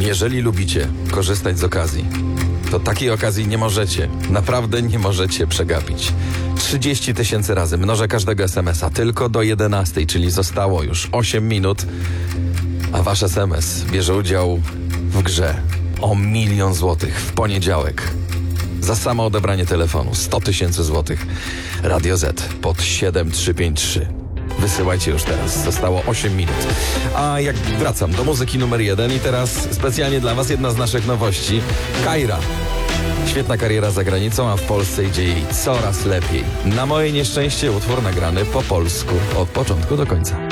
Jeżeli lubicie korzystać z okazji, to takiej okazji nie możecie, naprawdę nie możecie przegapić. 30 000 razy mnożę każdego SMS-a tylko do 11, czyli zostało już 8 minut, a wasz SMS bierze udział w grze o 1 000 000 złotych w poniedziałek. Za samo odebranie telefonu 100 000 złotych. Radio Z pod 7353. Wysyłajcie już teraz. Zostało 8 minut. A jak wracam do muzyki numer 1 i teraz specjalnie dla was jedna z naszych nowości. Kaira. Świetna kariera za granicą, a w Polsce idzie jej coraz lepiej. Na moje nieszczęście utwór nagrany po polsku od początku do końca.